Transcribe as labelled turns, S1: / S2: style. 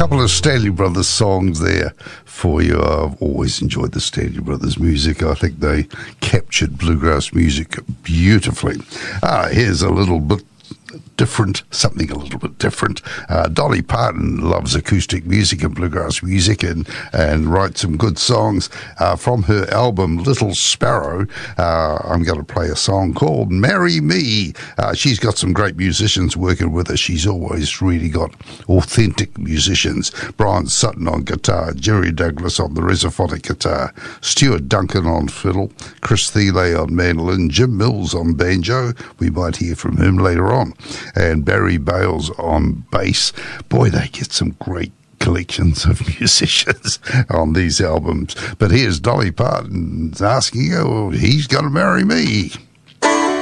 S1: couple of Stanley Brothers songs there for you. I've always enjoyed the Stanley Brothers music. I think they captured bluegrass music beautifully. Here's a little bit different, something a little bit different. Dolly Parton loves acoustic music and bluegrass music and writes some good songs. From her album Little Sparrow, I'm going to play a song called Marry Me. She's got some great musicians working with her. She's always really got authentic musicians. Brian Sutton on guitar, Jerry Douglas on the Resophonic guitar, Stuart Duncan on fiddle, Chris Thiele on mandolin, Jim Mills on banjo. We might hear from him later on. And Barry Bales on bass. Boy, they get some great collections of musicians on these albums. But here's Dolly Parton asking, he's going to marry me.